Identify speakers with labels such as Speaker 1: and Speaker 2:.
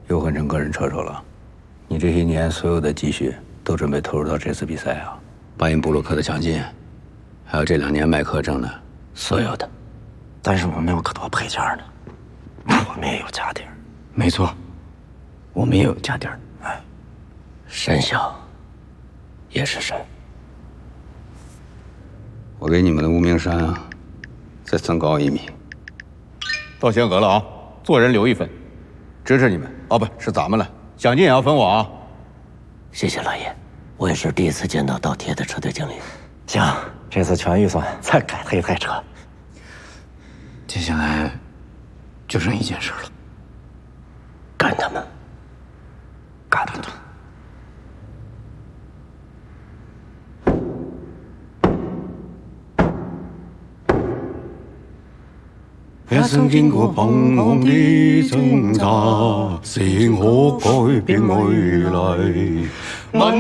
Speaker 1: 又换成个人车手了。你这些年所有的积蓄都准备投入到这次比赛啊？巴音布鲁克的奖金，还有这2年麦克挣的，所有的。
Speaker 2: 但是我们有可多配件呢，我们也有家底儿。
Speaker 3: 没错，我们也有家底儿。
Speaker 2: 哎，山小也是山。
Speaker 1: 我给你们的无名山啊，再增高1米。
Speaker 4: 到限额了啊！做人留1分，支持你们。哦，不是咱们了，奖金也要分我啊！
Speaker 2: 谢谢老爷，我也是第一次见到倒贴的车队经理。
Speaker 5: 行，这次全预算再改他1台车。
Speaker 3: 接下来就剩一件事了，
Speaker 2: 干他们，干他们！
Speaker 6: 也曾經過彷徨的掙扎，是可改變未來。